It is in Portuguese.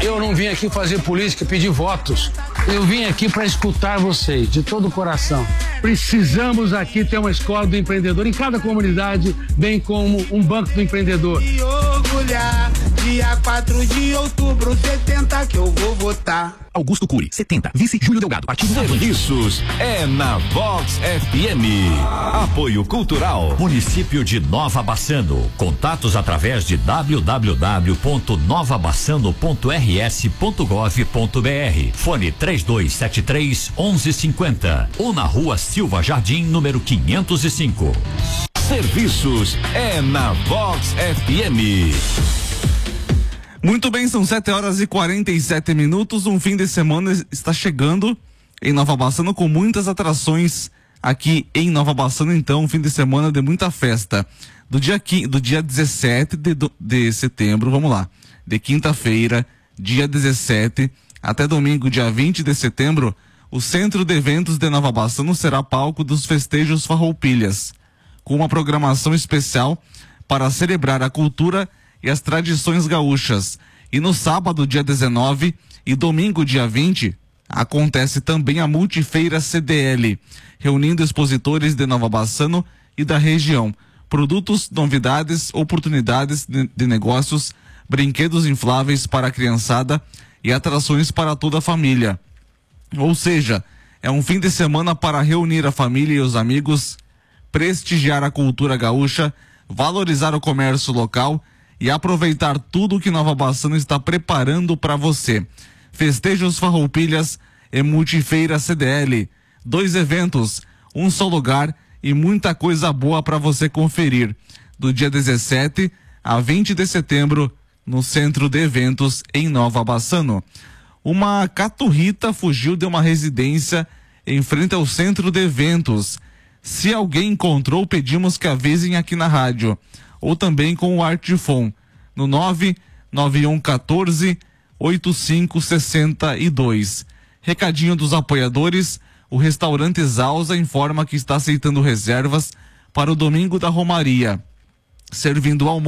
Eu não vim aqui fazer política, pedir votos. Eu vim aqui para escutar vocês, de todo o coração. Precisamos aqui ter uma escola do empreendedor em cada comunidade, bem como um banco do empreendedor. E orgulhar, dia 4 de outubro, 70 que eu vou votar. Augusto Cury, 70. Vice Júlio Delgado, partido Serviços é na Vox FM. Apoio Cultural, município de Nova Bassano. Contatos através de www.novabassano.rs.gov.br. Fone 3273-1150 ou na Rua Silva Jardim, número 505. Serviços é na Vox FM. Muito bem, são 7h47. Um fim de semana está chegando em Nova Bassano com muitas atrações aqui em Nova Bassano. Então, um fim de semana de muita festa. Do dia 17 de setembro, vamos lá, de quinta-feira, dia 17, até domingo, dia 20 de setembro, o Centro de Eventos de Nova Bassano será palco dos festejos Farroupilhas, com uma programação especial para celebrar a cultura e as tradições gaúchas. E no sábado, dia 19 e domingo, dia 20, acontece também a Multifeira CDL, reunindo expositores de Nova Bassano e da região. Produtos, novidades, oportunidades de negócios, brinquedos infláveis para a criançada e atrações para toda a família. Ou seja, é um fim de semana para reunir a família e os amigos, prestigiar a cultura gaúcha, valorizar o comércio local e aproveitar tudo que Nova Bassano está preparando para você. Festejos Farroupilhas e Multifeira CDL. 2 eventos, um só lugar e muita coisa boa para você conferir. Do dia 17 a 20 de setembro, no Centro de Eventos em Nova Bassano. Uma caturrita fugiu de uma residência em frente ao Centro de Eventos. Se alguém encontrou, pedimos que avisem aqui na rádio. Ou também com o Artifon, no 99114-8562. Recadinho dos apoiadores, o restaurante Zausa informa que está aceitando reservas para o domingo da Romaria, servindo almoço